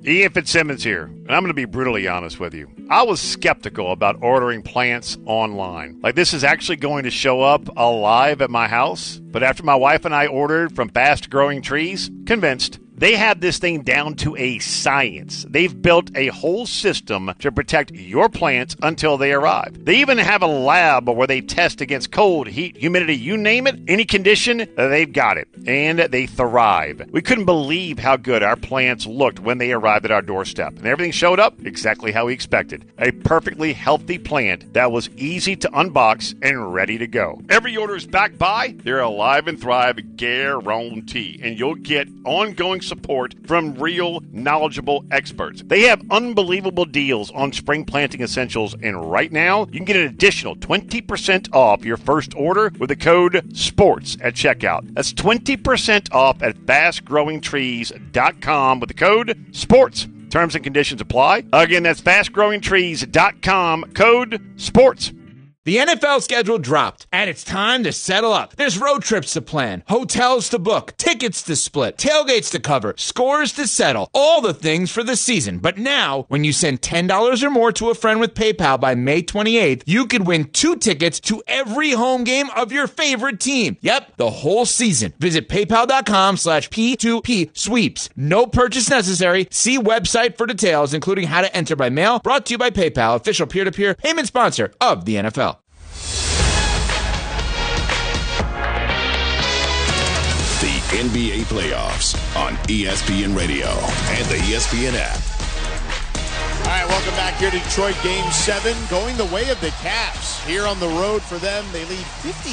Ian Fitzsimmons here, and I'm going to be brutally honest with you. I was skeptical about ordering plants online. Like, this is actually going to show up alive at my house. But after my wife and I ordered from Fast Growing Trees, convinced. They have this thing down to a science. They've built a whole system to protect your plants until they arrive. They even have a lab where they test against cold, heat, humidity, you name it, any condition, they've got it. And they thrive. We couldn't believe how good our plants looked when they arrived at our doorstep. And everything showed up exactly how we expected. A perfectly healthy plant that was easy to unbox and ready to go. Every order is backed by their Alive and Thrive guarantee. And you'll get ongoing support from real, knowledgeable experts. They have unbelievable deals on spring planting essentials, and right now, you can get an additional 20% off your first order with the code SPORTS at checkout. That's 20% off at fastgrowingtrees.com with the code SPORTS. Terms and conditions apply. Again, that's fastgrowingtrees.com, code SPORTS. The NFL schedule dropped, and it's time to settle up. There's road trips to plan, hotels to book, tickets to split, tailgates to cover, scores to settle, all the things for the season. But now, when you send $10 or more to a friend with PayPal by May 28th, you could win 2 tickets to every home game of your favorite team. Yep, the whole season. Visit paypal.com/P2P sweeps. No purchase necessary. See website for details, including how to enter by mail. Brought to you by PayPal, official peer-to-peer payment sponsor of the NFL. NBA playoffs on ESPN Radio and the ESPN app. All right, welcome back here to Detroit Game 7, going the way of the Cavs. Here on the road for them, they lead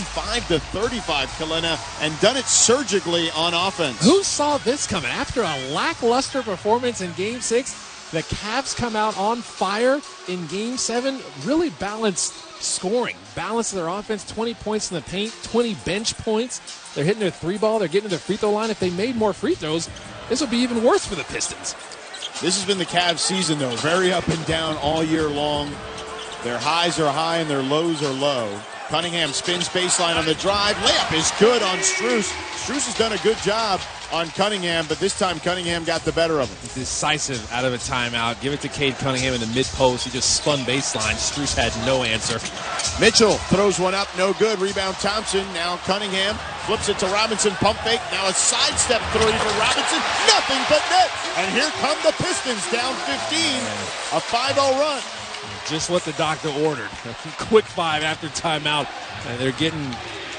55-35, Kalina, and done it surgically on offense. Who saw this coming? After a lackluster performance in Game 6, the Cavs come out on fire in Game 7, really balanced scoring, balanced their offense, 20 points in the paint, 20 bench points. They're hitting their 3-ball. They're getting to their free throw line. If they made more free throws, this would be even worse for the Pistons. This has been the Cavs season, though. Very up and down all year long. Their highs are high and their lows are low. Cunningham spins baseline on the drive. Layup is good on Strus. Strus has done a good job on Cunningham, but this time Cunningham got the better of him. Decisive out of a timeout. Give it to Cade Cunningham in the mid-post. He just spun baseline. Strus had no answer. Mitchell throws one up, no good. Rebound Thompson. Now Cunningham flips it to Robinson. Pump fake. Now a sidestep three for Robinson. Nothing but net. And here come the Pistons down 15. A 5-0 run. Just what the doctor ordered. A quick 5 after timeout. And they're getting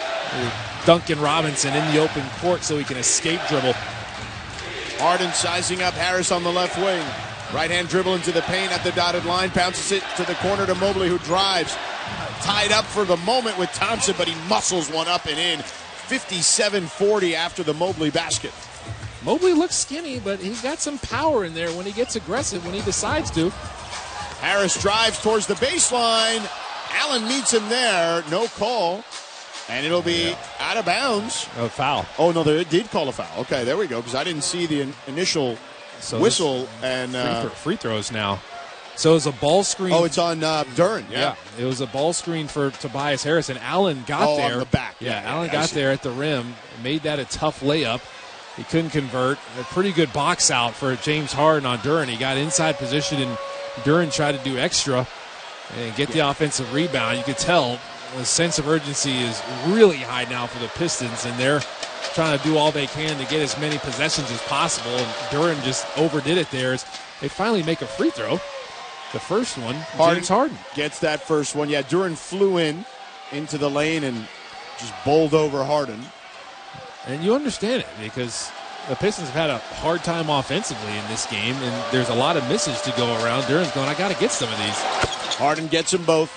Duncan Robinson in the open court so he can escape dribble. Harden sizing up Harris on the left wing. Right-hand dribble into the paint at the dotted line. Bounces it to the corner to Mobley, who drives. Tied up for the moment with Thompson, but he muscles one up and in. 57-40 after the Mobley basket. Mobley looks skinny, but he's got some power in there when he gets aggressive, when he decides to. Harris drives towards the baseline. Allen meets him there. No call. And it'll be out of bounds. A foul. Oh, no, they did call a foul. Okay, there we go, because I didn't see the initial whistle. And free throws now. So it was a ball screen. Oh, it's on Duren. Yeah. It was a ball screen for Tobias Harris, and Allen got there. On the back. Allen got there at the rim, made that a tough layup. He couldn't convert. A pretty good box out for James Harden on Duren. He got inside position, and Duren tried to do extra and get the offensive rebound. You could tell the sense of urgency is really high now for the Pistons, and they're trying to do all they can to get as many possessions as possible, and Duren just overdid it there. They finally make a free throw. The first one, James Harden gets that first one. Yeah, Duren flew into the lane and just bowled over Harden. And you understand it, because the Pistons have had a hard time offensively in this game, and there's a lot of misses to go around. Duren's going, I got to get some of these. Harden gets them both.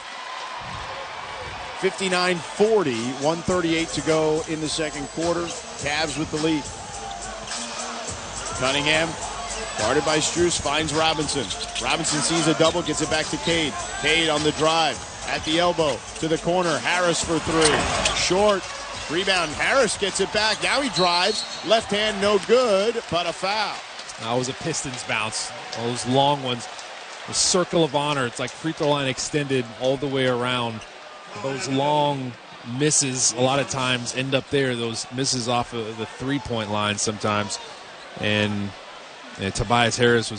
59-40, 1:38 to go in the second quarter. Cavs with the lead. Cunningham, guarded by Strus, finds Robinson. Robinson sees a double, gets it back to Cade. Cade on the drive, at the elbow, to the corner. Harris for 3. Short. Rebound. Harris gets it back. Now he drives. Left hand, no good, but a foul. That was a Pistons bounce. Those long ones. The circle of honor. It's like free throw line extended all the way around. Those long misses a lot of times end up there. Those misses off of the three-point line sometimes. And Tobias Harris was